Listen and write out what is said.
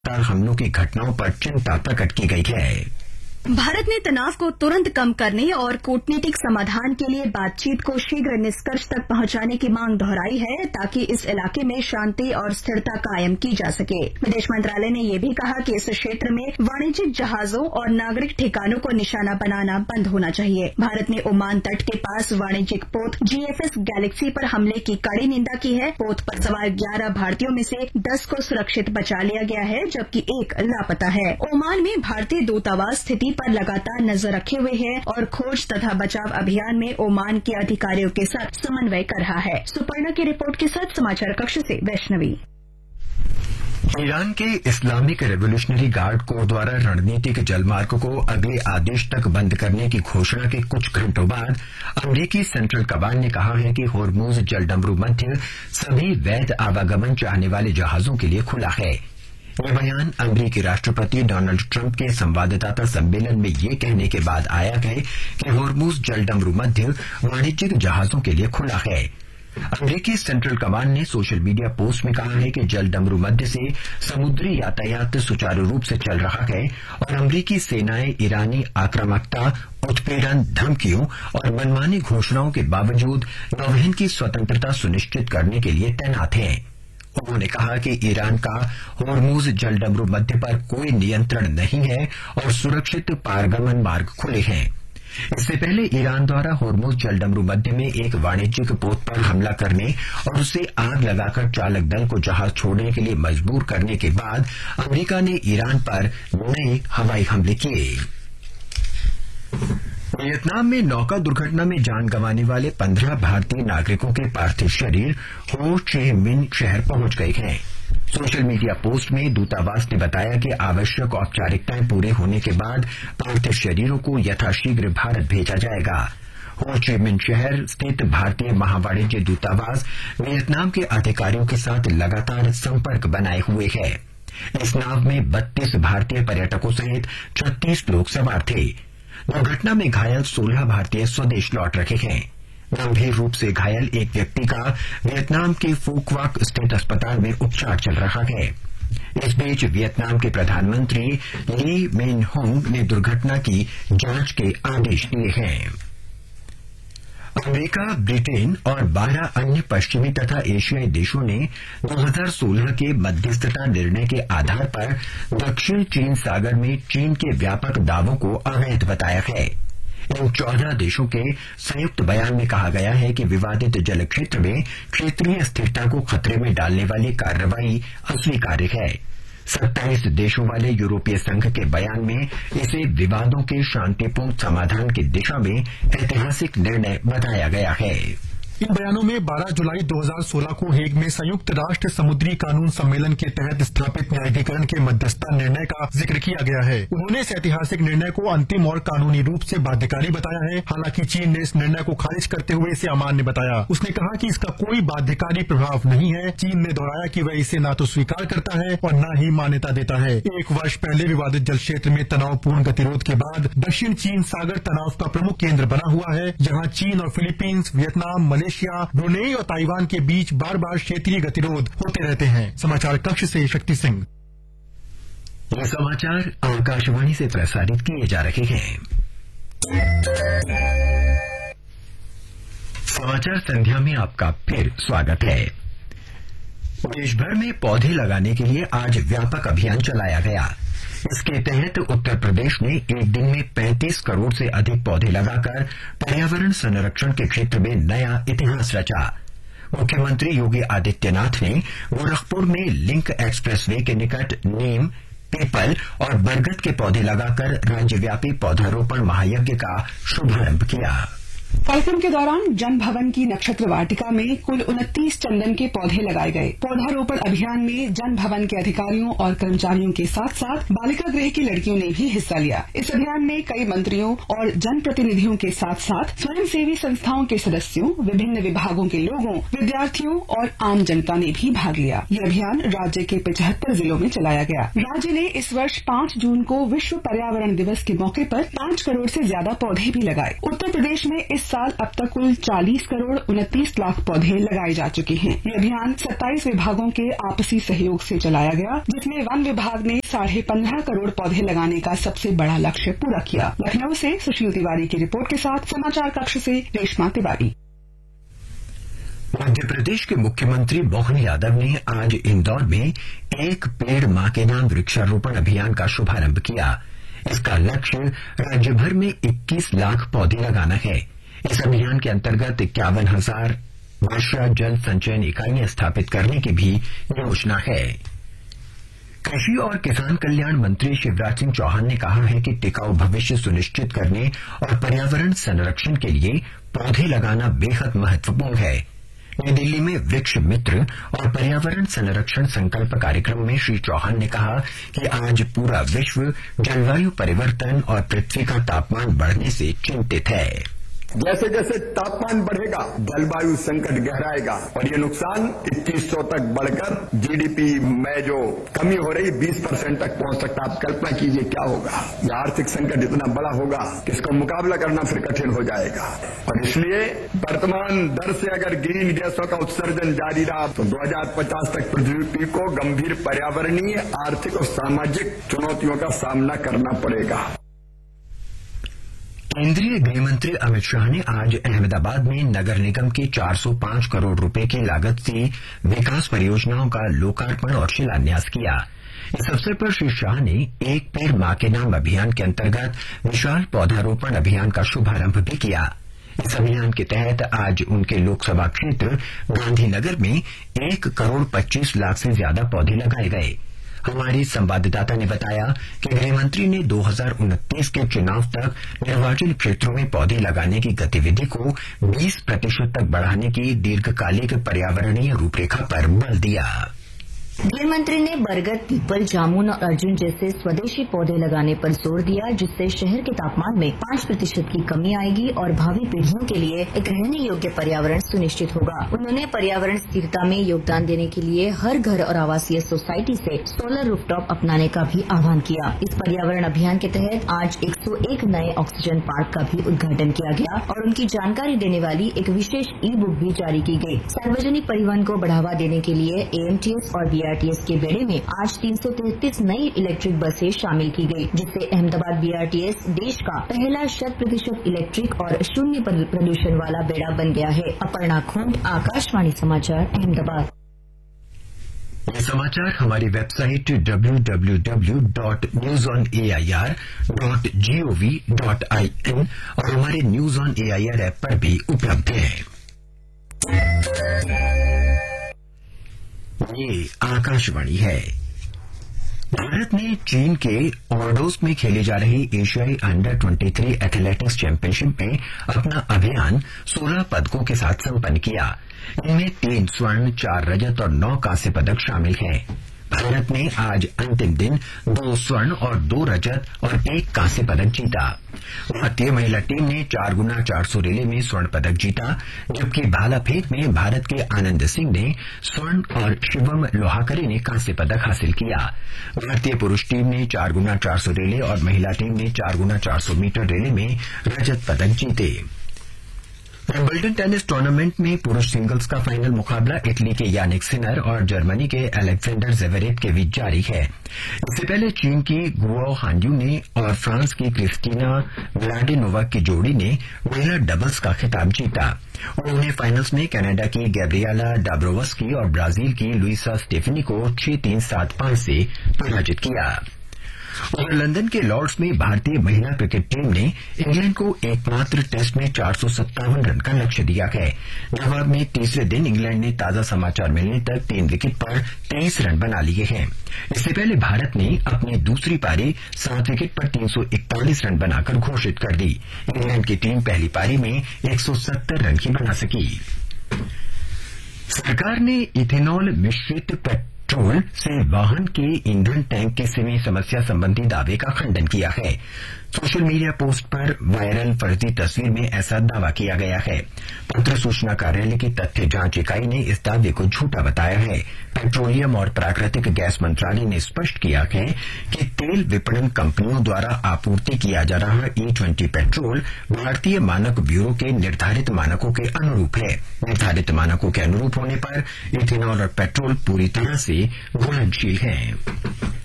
हमलों की घटनाओं पर चिंता प्रकट की गई है। भारत ने तनाव को तुरंत कम करने और कूटनीतिक समाधान के लिए बातचीत को शीघ्र निष्कर्ष तक पहुंचाने की मांग दोहराई है ताकि इस इलाके में शांति और स्थिरता कायम की जा सके। विदेश मंत्रालय ने यह भी कहा कि इस क्षेत्र में वाणिज्यिक जहाजों और नागरिक ठिकानों को निशाना बनाना बंद होना चाहिए। भारत ने ओमान तट के पास वाणिज्यिक पोत GFS गैलेक्सी पर हमले की कड़ी निंदा की है। पोत पर सवार 11 भारतीयों में से 10 को सुरक्षित बचा लिया गया है, जबकि एक लापता है। ओमान में भारतीय दूतावास स्थिति पर लगातार नजर रखे हुए है और खोज तथा बचाव अभियान में ओमान के अधिकारियों के साथ समन्वय कर रहा है। सुपर्णा की रिपोर्ट के साथ समाचार कक्ष से वैष्णवी। ईरान के इस्लामिक रेवोल्यूशनरी गार्ड कोर द्वारा रणनीतिक जलमार्ग को अगले आदेश तक बंद करने की घोषणा के कुछ घंटों बाद अमरीकी सेंट्रल कमांड ने कहा है कि होर्मुज जलडमरू मध्य सभी वैध आवागमन चाहने वाले जहाजों के लिए खुला है। यह बयान अमरीकी राष्ट्रपति डोनाल्ड ट्रंप के संवाददाता सम्मेलन में ये कहने के बाद आया है कि होर्मुज जलडमरू मध्य वाणिज्यिक जहाजों के लिए खुला है। अमरीकी सेंट्रल कमांड ने सोशल मीडिया पोस्ट में कहा है कि जलडमरू मध्य से समुद्री यातायात सुचारू रूप से चल रहा है और अमरीकी सेनाएं ईरानी आक्रामकता, उत्पीड़न, धमकियों और मनमानी घोषणाओं के बावजूद नौवहन की स्वतंत्रता सुनिश्चित करने के लिए तैनात हैं। उन्होंने कहा कि ईरान का होर्मुज जलडमरू मध्य पर कोई नियंत्रण नहीं है और सुरक्षित पारगमन मार्ग खुले हैं। इससे पहले ईरान द्वारा होर्मुज जलडमरू मध्य में एक वाणिज्यिक पोत पर हमला करने और उसे आग लगाकर चालक दल को जहाज छोड़ने के लिए मजबूर करने के बाद अमरीका ने ईरान पर नए हवाई हमले किए। वियतनाम में नौका दुर्घटना में जान गंवाने वाले 15 भारतीय नागरिकों के पार्थिव शरीर हो ची मिन्ह शहर पहुंच गए हैं। सोशल मीडिया पोस्ट में दूतावास ने बताया कि आवश्यक औपचारिकताएं पूरे होने के बाद पार्थिव शरीरों को यथाशीघ्र भारत भेजा जाएगा। हो ची मिन्ह शहर स्थित भारतीय महावाणिज्य दूतावास वियतनाम के अधिकारियों के साथ लगातार संपर्क बनाए हुए है। इस नाव में 32 भारतीय पर्यटकों सहित 36 लोग सवार थे। दुर्घटना में घायल 16 भारतीय स्वदेश लौट रहे हैं। गंभीर रूप से घायल एक व्यक्ति का वियतनाम के फूक्वाक स्थित अस्पताल में उपचार चल रहा है। इस बीच वियतनाम के प्रधानमंत्री ली मिन होंग ने दुर्घटना की जांच के आदेश दिए हैं। अमेरिका, ब्रिटेन और 12 अन्य पश्चिमी तथा एशियाई देशों ने 2016 के मध्यस्थता निर्णय के आधार पर दक्षिण चीन सागर में चीन के व्यापक दावों को अवैध बताया है। इन 14 देशों के संयुक्त बयान में कहा गया है कि विवादित जल क्षेत्र में क्षेत्रीय स्थिरता को खतरे में डालने वाली कार्रवाई अस्वीकार्य है। 27 देशों वाले यूरोपीय संघ के बयान में इसे विवादों के शांतिपूर्ण समाधान की दिशा में ऐतिहासिक निर्णय बताया गया है। इन बयानों में 12 जुलाई 2016 को हेग में संयुक्त राष्ट्र समुद्री कानून सम्मेलन के तहत स्थापित न्यायाधिकरण के मध्यस्थता निर्णय का जिक्र किया गया है। उन्होंने इस ऐतिहासिक निर्णय को अंतिम और कानूनी रूप से बाध्यकारी बताया है। हालांकि चीन ने इस निर्णय को खारिज करते हुए इसे अमान्य बताया। उसने कहा कि इसका कोई बाध्यकारी प्रभाव नहीं है। चीन ने दोहराया कि वह इसे न तो स्वीकार करता है और न ही मान्यता देता है। 1 वर्ष पहले विवादित जल क्षेत्र में तनावपूर्ण गतिरोध के बाद दक्षिण चीन सागर तनाव का प्रमुख केंद्र बना हुआ है, जहां चीन और फिलीपींस, वियतनाम, मलेशिया, ब्रुनेई और ताइवान के बीच बार बार क्षेत्रीय गतिरोध होते रहते हैं। समाचार कक्ष से शक्ति सिंह। ये समाचार आकाशवाणी से प्रसारित किए जा रहे हैं। समाचार संध्या में आपका फिर स्वागत है। देश भर में पौधे लगाने के लिए आज व्यापक अभियान चलाया गया। इसके तहत उत्तर प्रदेश ने एक दिन में 35 करोड़ से अधिक पौधे लगाकर पर्यावरण संरक्षण के क्षेत्र में नया इतिहास रचा। मुख्यमंत्री योगी आदित्यनाथ ने गोरखपुर में लिंक एक्सप्रेसवे के निकट नीम, पीपल और बरगद के पौधे लगाकर राज्यव्यापी पौधारोपण महायज्ञ का शुभारंभ किया। कार्यक्रम के दौरान जन भवन की नक्षत्र वाटिका में कुल 29 चंदन के पौधे लगाए गए। पौधारोपण अभियान में जन भवन के अधिकारियों और कर्मचारियों के साथ साथ बालिका गृह की लड़कियों ने भी हिस्सा लिया। इस अभियान में कई मंत्रियों और जनप्रतिनिधियों के साथ साथ स्वयंसेवी संस्थाओं के सदस्यों, विभिन्न विभागों के लोगों, विद्यार्थियों और आम जनता ने भी भाग लिया। यह अभियान राज्य के 75 जिलों में चलाया गया। राज्य ने इस वर्ष 5 जून को विश्व पर्यावरण दिवस के मौके पर 5 करोड़ से ज्यादा पौधे भी लगाए। उत्तर प्रदेश में इस इस साल अब तक कुल 40 करोड़ 29 लाख पौधे लगाए जा चुके हैं। ये अभियान 27 विभागों के आपसी सहयोग से चलाया गया, जिसमें वन विभाग ने 15.5 करोड़ पौधे लगाने का सबसे बड़ा लक्ष्य पूरा किया। लखनऊ से सुशील तिवारी की रिपोर्ट के साथ समाचार कक्ष से रेशमा तिवारी। मध्य प्रदेश के मुख्यमंत्री मोहन यादव ने आज इंदौर में एक पेड़ मां के नाम वृक्षारोपण अभियान का शुभारंभ किया। इसका लक्ष्य राज्य भर में 21 लाख पौधे लगाना है। इस अभियान के अंतर्गत 51,000 वर्षा जल संचयन इकाइयां स्थापित करने की भी योजना है। कृषि और किसान कल्याण मंत्री शिवराज सिंह चौहान ने कहा है कि टिकाऊ भविष्य सुनिश्चित करने और पर्यावरण संरक्षण के लिए पौधे लगाना बेहद महत्वपूर्ण है। नई दिल्ली में वृक्ष मित्र और पर्यावरण संरक्षण संकल्प कार्यक्रम में श्री चौहान ने कहा कि आज पूरा विश्व जलवायु परिवर्तन और पृथ्वी का तापमान बढ़ने से चिंतित है। जैसे जैसे तापमान बढ़ेगा जलवायु संकट गहराएगा और ये नुकसान 2100 तक बढ़कर जीडीपी में जो कमी हो रही 20% तक पहुंच सकता। आप कल्पना कीजिए क्या होगा। ये आर्थिक संकट इतना बड़ा होगा कि इसका मुकाबला करना फिर कठिन हो जाएगा। और इसलिए वर्तमान दर से अगर ग्रीन गैसों का उत्सर्जन जारी रहा तो 2050 तक पृथ्वी को गंभीर पर्यावरणीय, आर्थिक और सामाजिक चुनौतियों का सामना करना पड़ेगा। केंद्रीय गृहमंत्री अमित शाह ने आज अहमदाबाद में नगर निगम के 405 करोड़ रुपए की लागत से विकास परियोजनाओं का लोकार्पण और शिलान्यास किया। इस अवसर पर श्री शाह ने एक पेड़ मां के नाम अभियान के अंतर्गत विशाल पौधारोपण अभियान का शुभारंभ भी किया। इस अभियान के तहत आज उनके लोकसभा क्षेत्र गांधीनगर में 1 करोड़ 25 लाख से ज्यादा पौधे लगाए गए। हमारी संवाददाता ने बताया कि गृहमंत्री ने 2029 के चुनाव तक निर्वाचन क्षेत्रों में पौधे लगाने की गतिविधि को 20% तक बढ़ाने की दीर्घकालिक पर्यावरणीय रूपरेखा पर बल दिया। गृहमंत्री ने बरगद, पीपल, जामुन और अर्जुन जैसे स्वदेशी पौधे लगाने पर जोर दिया, जिससे शहर के तापमान में 5% की कमी आएगी और भावी पीढ़ियों के लिए एक रहने योग्य पर्यावरण सुनिश्चित होगा। उन्होंने पर्यावरण स्थिरता में योगदान देने के लिए हर घर और आवासीय सोसाइटी से सोलर रूफटॉप अपनाने का भी आह्वान किया। इस पर्यावरण अभियान के तहत आज 101 नए ऑक्सीजन पार्क का भी उद्घाटन किया गया और उनकी जानकारी देने वाली एक विशेष ई बुक भी जारी की गई। सार्वजनिक परिवहन को बढ़ावा देने के लिए AMTS और BRTS के बेड़े में आज 333 नई इलेक्ट्रिक बसें शामिल की गई, जिससे अहमदाबाद BRTS देश का पहला 100% इलेक्ट्रिक और शून्य प्रदूषण वाला बेड़ा बन गया है। अपर्णा खोंड, आकाशवाणी समाचार, अहमदाबाद। ये समाचार हमारी वेबसाइट www.newsonair.gov.in और हमारे न्यूज ऑन AIR ऐप पर भी उपलब्ध है। ये आकाशवाणी है। भारत ने चीन के ऑर्डोस में खेली जा रही एशियाई अंडर 23 एथलेटिक्स चैंपियनशिप में अपना अभियान 16 पदकों के साथ संपन्न किया। इनमें 3 स्वर्ण, 4 रजत और 9 कांस्य पदक शामिल हैं। भारत ने आज अंतिम दिन 2 स्वर्ण और 2 रजत और 1 कांस्य पदक जीता। भारतीय महिला टीम ने 4 गुना 400 रिले में स्वर्ण पदक जीता, जबकि भाला फेंक में भारत के आनंद सिंह ने स्वर्ण और शिवम लोहाकरे ने कांस्य पदक हासिल किया। भारतीय पुरुष टीम ने 4 गुना 400 रिले और महिला टीम ने 4 गुना 400 मीटर रिले में रजत पदक जीते। विंबलडन टेनिस टूर्नामेंट में पुरुष सिंगल्स का फाइनल मुकाबला इटली के यानिक सिनर और जर्मनी के अलेक्जेंडर ज़वेरेव के बीच जारी है। इससे पहले चीन की गुओ हानयू ने और फ्रांस की क्रिस्टीना व्लाडिनोवा की जोड़ी ने महिला डबल्स का खिताब जीता। उन्होंने फाइनल्स में कनाडा की गैब्रिएला डाब्रोवस्की और ब्राजील की लुइसा स्टेफनी को 6-3, 7-5 से पराजित किया। और लंदन के लॉर्ड्स में भारतीय महिला क्रिकेट टीम ने इंग्लैंड को एकमात्र टेस्ट में 457 रन का लक्ष्य दिया है। जवाब में तीसरे दिन इंग्लैंड ने ताजा समाचार मिलने तक 3 विकेट पर 23 रन बना लिए हैं। इससे पहले भारत ने अपनी दूसरी पारी 7 विकेट पर 341 रन बनाकर घोषित कर दी। इंग्लैंड की टीम पहली पारी में 170 रन की बना सकी। सरकार ने इथेनॉल मिश्रित पेट्रोल से वाहन के ईंधन टैंक की सिमी समस्या संबंधी दावे का खंडन किया है। सोशल मीडिया पोस्ट पर वायरल फर्जी तस्वीर में ऐसा दावा किया गया है। पत्र सूचना कार्यालय की तथ्य जांच इकाई ने इस दावे को झूठा बताया है। पेट्रोलियम और प्राकृतिक गैस मंत्रालय ने स्पष्ट किया है कि तेल विपणन कंपनियों द्वारा आपूर्ति किया जा रहा E20 पेट्रोल भारतीय मानक ब्यूरो के निर्धारित मानकों के अनुरूप है। निर्धारित मानकों के अनुरूप होने पर इथेनॉल और पेट्रोल पूरी तरह से घुलनशील है।